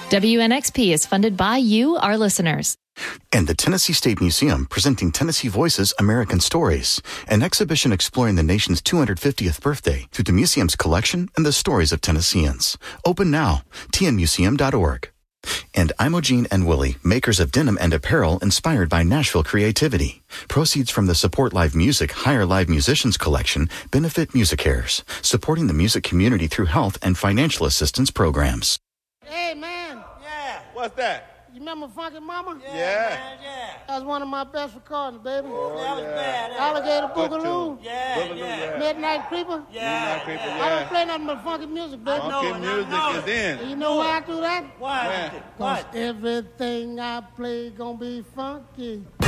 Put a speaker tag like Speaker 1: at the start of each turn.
Speaker 1: WNXP is funded by you, our listeners.
Speaker 2: And the Tennessee State Museum presenting Tennessee Voices American Stories, an exhibition exploring the nation's 250th birthday through the museum's collection and the stories of Tennesseans. Open now, tnmuseum.org. And Imogene and Willie, makers of denim and apparel inspired by Nashville creativity. Proceeds from the Support Live Music Hire Live Musicians collection benefit MusiCares, supporting the music community through health and financial assistance programs.
Speaker 3: Hey, man.
Speaker 4: Yeah. What's that?
Speaker 3: You remember Funky Mama?
Speaker 4: Yeah.
Speaker 3: Man, yeah. That was one of my best recordings, baby.
Speaker 4: Oh, that was bad.
Speaker 3: Alligator Boogaloo.
Speaker 4: Yeah.
Speaker 3: Midnight Creeper.
Speaker 4: Midnight Creeper,
Speaker 3: I don't play nothing but funky music, baby.
Speaker 4: Funky music is in.
Speaker 3: You know why I do that?
Speaker 4: Why?
Speaker 3: Because everything I play gonna be funky.